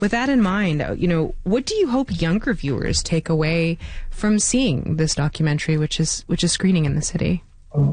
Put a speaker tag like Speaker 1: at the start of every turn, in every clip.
Speaker 1: With that in mind, what do you hope younger viewers take away from seeing this documentary, which is screening in the city?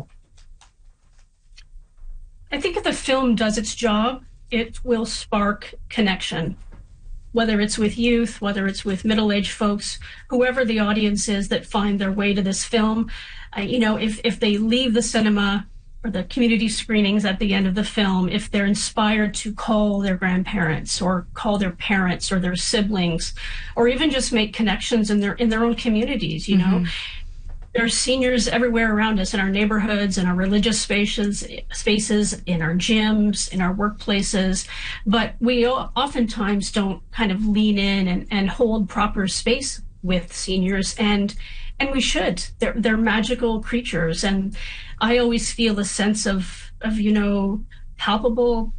Speaker 2: I think if the film does its job, it will spark connection, whether it's with youth, whether it's with middle-aged folks, whoever the audience is that find their way to this film. If they leave the cinema or the community screenings at the end of the film, if they're inspired to call their grandparents or call their parents or their siblings, or even just make connections in their own communities, There are seniors everywhere around us in our neighborhoods, in our religious spaces, in our gyms, in our workplaces. But we oftentimes don't kind of lean in and hold proper space with seniors. And we should. They're magical creatures. And I always feel a sense of palpable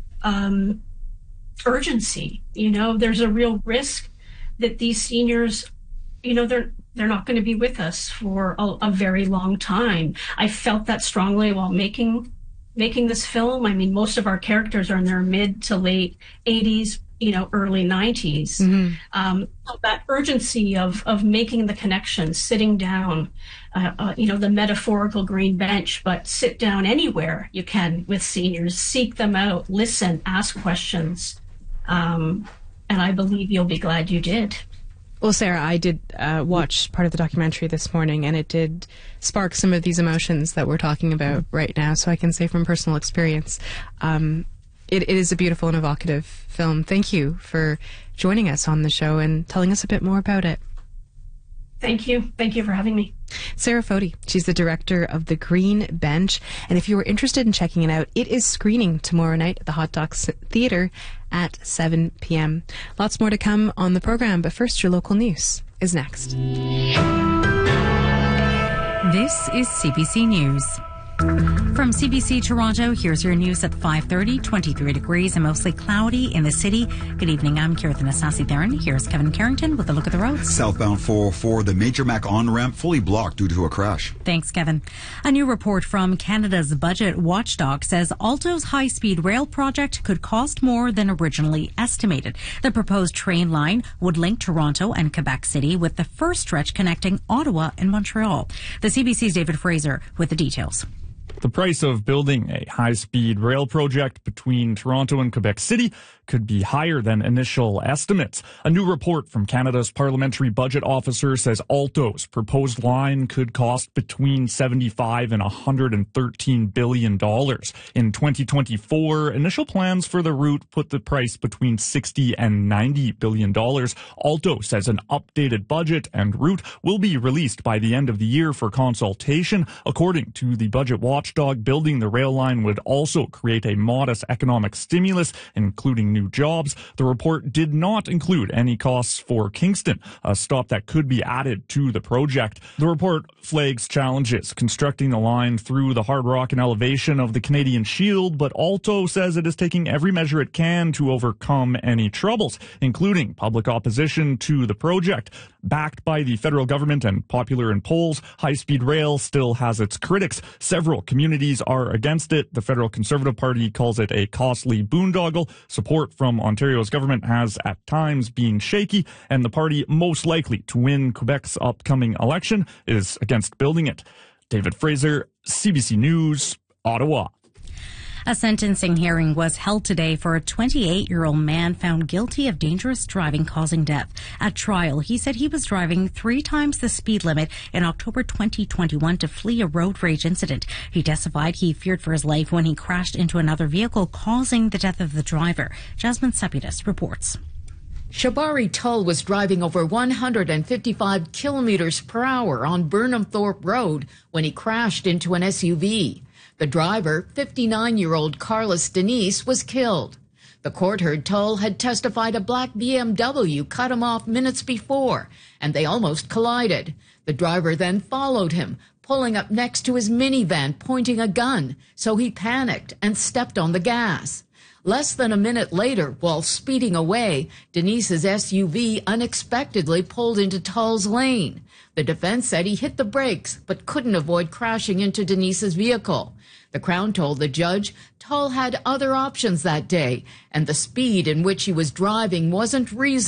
Speaker 2: urgency. There's a real risk that these seniors, they're not going to be with us for a very long time. I felt that strongly while making this film. I mean, most of our characters are in their mid to late 80s, early 90s. Mm-hmm. That urgency of making the connection, sitting down, the metaphorical green bench, but sit down anywhere you can with seniors, seek them out, listen, ask questions. And I believe you'll be glad you did.
Speaker 1: Well, Sarah, I did watch part of the documentary this morning, and it did spark some of these emotions that we're talking about right now. So I can say from personal experience, it is a beautiful and evocative film. Thank you for joining us on the show and telling us a bit more about it.
Speaker 2: Thank you. Thank you for having me.
Speaker 1: Sarah Foti, she's the director of The Green Bench. And if you were interested in checking it out, it is screening tomorrow night at the Hot Docs Theatre at 7 p.m. Lots more to come on the program, but first, your local news is next.
Speaker 3: This is CBC News. From CBC Toronto, here's your news at 5:30, 23 degrees and mostly cloudy in the city. Good evening, I'm Kirtan Asasi-Theron. Here's Kevin Carrington with a look at the roads.
Speaker 4: Southbound 404, the Major Mac on-ramp fully blocked due to a crash.
Speaker 3: Thanks, Kevin. A new report from Canada's budget watchdog says Alto's high-speed rail project could cost more than originally estimated. The proposed train line would link Toronto and Quebec City with the first stretch connecting Ottawa and Montreal. The CBC's David Fraser with the details.
Speaker 5: The price of building a high-speed rail project between Toronto and Quebec City could be higher than initial estimates. A new report from Canada's Parliamentary Budget Officer says Alto's proposed line could cost between $75 and $113 billion. In 2024, initial plans for the route put the price between $60 and $90 billion. Alto says an updated budget and route will be released by the end of the year for consultation. According to the budget watchdog, building the rail line would also create a modest economic stimulus, including new jobs. The report did not include any costs for Kingston, a stop that could be added to the project. The report flags challenges constructing the line through the hard rock and elevation of the Canadian Shield, but Alto says it is taking every measure it can to overcome any troubles, including public opposition to the project. Backed by the federal government and popular in polls, high-speed rail still has its critics. Several communities are against it. The Federal Conservative Party calls it a costly boondoggle. Support from Ontario's government has at times been shaky, and the party most likely to win Quebec's upcoming election is against building it. David Fraser, CBC News, Ottawa.
Speaker 3: A sentencing hearing was held today for a 28-year-old man found guilty of dangerous driving causing death. At trial, he said he was driving 3 times the speed limit in October 2021 to flee a road rage incident. He testified he feared for his life when he crashed into another vehicle, causing the death of the driver. Jasmine Sepidus reports.
Speaker 6: Shabari Tull was driving over 155 kilometers per hour on Burnham Thorpe Road when he crashed into an SUV. The driver, 59-year-old Carlos Denise, was killed. The court heard Tull had testified a black BMW cut him off minutes before, and they almost collided. The driver then followed him, pulling up next to his minivan, pointing a gun, so he panicked and stepped on the gas. Less than a minute later, while speeding away, Denise's SUV unexpectedly pulled into Tull's lane. The defense said he hit the brakes but couldn't avoid crashing into Denise's vehicle. The Crown told the judge Tull had other options that day, and the speed in which he was driving wasn't reasonable.